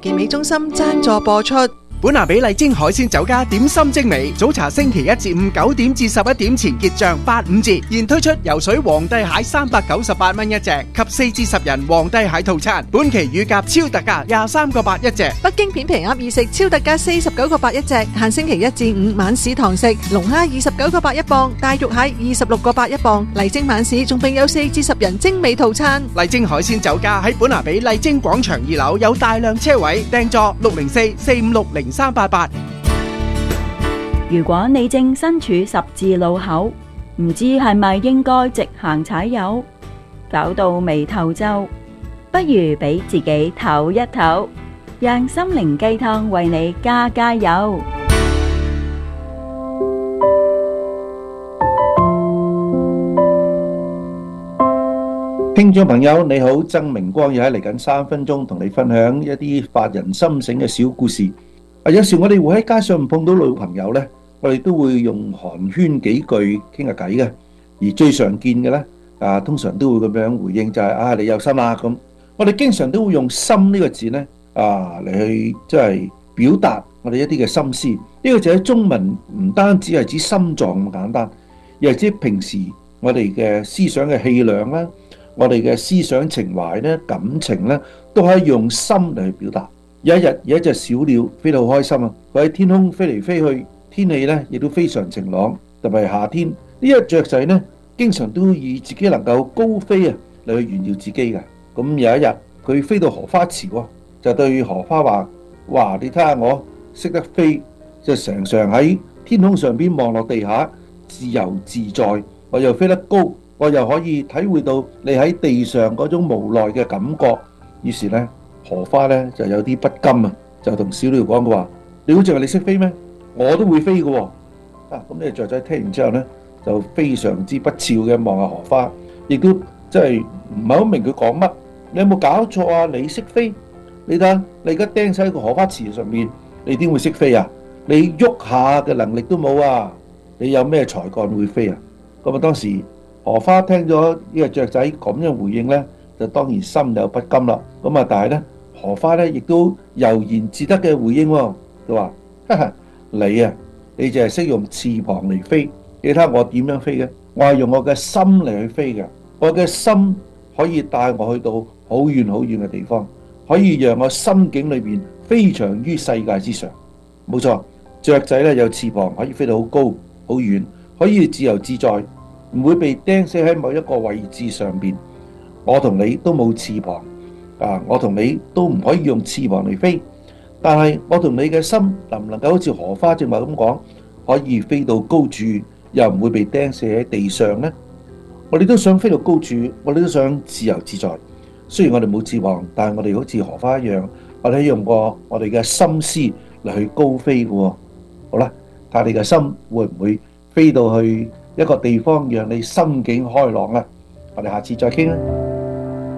健美中心贊助播出。 本拿比麗晶海鮮酒家點心精美，早茶星期一至五9點至11點前結賬85折，現推出游水皇帝蟹398蚊一隻及4至10人皇帝蟹套餐，本期乳鴿超特價23個8一隻， 北京片皮鴨意食超特價49個8一隻，限星期一至五晚市堂食，龍蝦29個8一磅，大肉蟹26個8一磅，麗晶晚市仲並有4至10人精美套餐。 麗晶海鮮酒家喺本拿比麗晶廣場2樓有大量車位，訂座604-456-0388。 如果你正身處十字路口，唔知係咪應該直行踩油，搞到眉頭皺，不如俾自己唞一唞，讓心靈雞湯為你加油。 聽眾朋友你好，曾明光又喺嚟緊3分鐘同你分享一啲發人心醒嘅小故事。有時我哋會喺街上碰到女朋友呢，我哋都會用寒暄幾句傾下偈嘅。而最常見嘅呢，通常都會咁樣回應就係你有心啦咁。我哋經常都會用心呢個字呢嚟去即係表達我哋一啲嘅心思。呢個就喺中文唔單止係指心臟咁簡單，而係指平時我哋嘅思想嘅氣量啦，我哋嘅思想情懷咧、感情咧，都可以用心嚟去表達。有一日有一隻小鳥飛得好開心啊！佢喺天空飛嚟飛去，天氣咧亦都非常晴朗，特別係夏天。呢隻雀仔咧，經常都以自己能夠高飛啊嚟去炫耀自己嘅。咁有一日佢飛到荷花池喎，就對荷花話：哇！你睇下我識得飛，就常常喺天空上邊望落地下，自由自在。我又飛得高，我又可以體會到你喺地上嗰種無奈嘅感覺。於是咧，荷花咧就有啲不甘啊，就同小鳥講佢話：你好似話你識飛咩？我都會飛嘅喎。咁呢個雀仔聽完之後咧，就非常之不屑嘅望下荷花，亦都即係唔係好明佢講乜。你有冇搞錯啊？你識飛？你睇你而家釘喺個荷花池上面，你點會識飛啊？你喐下嘅能力都冇啊！你有咩才幹會飛啊？咁啊，當時荷花聽咗呢個雀仔咁樣回應咧，就當然心有不甘啦。咁啊，但係咧，荷花咧亦都悠然自得嘅回應喎，佢話：哈哈，你啊，你就係識用翅膀嚟飛。你睇下我點樣飛嘅？我係用我嘅心嚟去飛嘅。我嘅心可以帶我去到好遠好遠嘅地方，可以讓我心境裏邊飛翔於世界之上。冇錯，雀仔咧有翅膀，可以飛到好高好遠，可以自由自在，唔會被釘死喺某一個位置上邊。我同你都冇翅膀我同你都唔可以用翅膀嚟飛，但係我同你嘅心能唔能夠好似荷花正話咁講，可以飛到高處，又唔會被釘死喺地上呢？我哋都想飛到高處，我哋都想自由自在。雖然我哋冇翅膀，但係我哋好似荷花一樣，我哋用過我哋嘅心思嚟去高飛嘅。好啦，睇下你嘅心會唔會飛到去一個地方，讓你心境開朗啊！我哋下次再傾啦。